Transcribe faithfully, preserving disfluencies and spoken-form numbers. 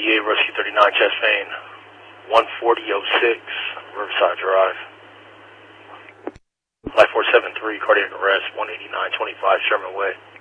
eighty-eight, Rescue thirty-nine, chest pain, one forty oh six, Riverside Drive. Life four seven three, cardiac arrest, one eighty-nine twenty-five, Sherman Way.